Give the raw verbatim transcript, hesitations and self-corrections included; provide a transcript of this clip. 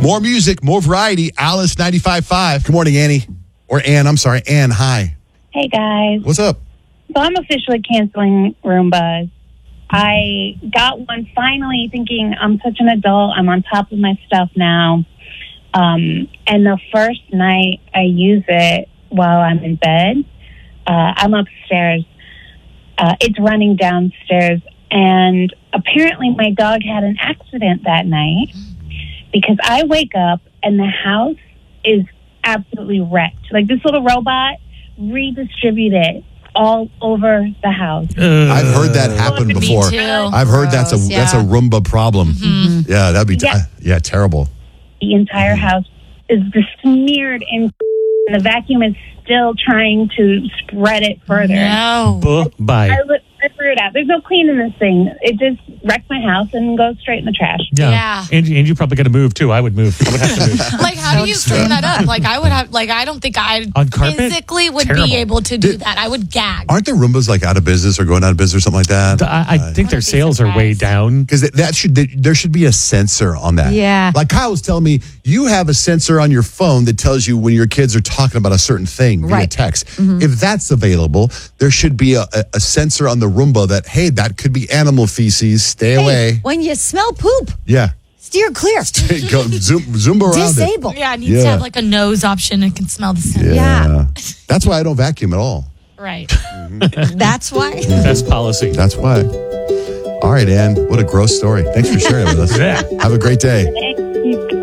More music, more variety. Alice ninety-five point five. Good morning, Annie. Or Ann, I'm sorry. Ann, hi. Hey, guys. What's up? So I'm officially canceling Roombas. I got one finally thinking I'm such an adult. I'm on top of my stuff now. Um, and the first night I use it while I'm in bed, uh, I'm upstairs. Uh, it's running downstairs. And apparently my dog had an accident that night because I wake up and the house is absolutely wrecked. Like this little robot redistributed all over the house. Uh, I've heard that happen Me before. too. I've heard Gross, that's a yeah. that's a Roomba problem. Mm-hmm. Yeah, that'd be t- Yeah. yeah, terrible. The entire house is besmeared in and the vacuum is still trying to spread it further. No. Bye. I, li- I threw it out. There's no cleaning this thing. It just wrecked my house and goes straight in the trash. Yeah. Yeah. And, and you probably got to move, too. I would move. I would have to move. Like, how do you clean that up? Like, I would have, like, I don't think I On carpet? physically would Terrible. be able to do Did- that. I would gag. Aren't the Roombas like out of business or going out of business or something like that? I, I think their be sales are way surprised. down. Because that should there should be a sensor on that. Yeah. Like Kyle was telling me, you have a sensor on your phone that tells you when your kids are talking about a certain thing via Right. text. If that's available, there should be a, a, a sensor on the Roomba that, hey, that could be animal feces. Stay Hey, away. when you smell poop, Yeah. steer clear. Go zoom, Zumba around it. Disable. Yeah, it needs Yeah. to have like a nose option. It can smell the scent. Yeah. That's why I don't vacuum at all. Right. That's why. Best policy. That's why. All right, Ann. What a gross story. Thanks for sharing it with us. Yeah. Have a great day. Thank you.